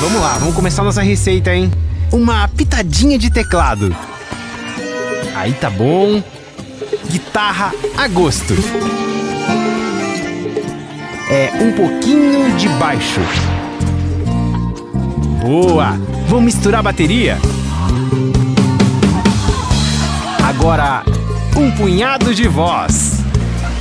vamos lá, vamos começar nossa receita, hein? Uma pitadinha de teclado. Aí tá bom. Guitarra a gosto. Um pouquinho de baixo. Boa! Vamos misturar a bateria? Agora, um punhado de voz.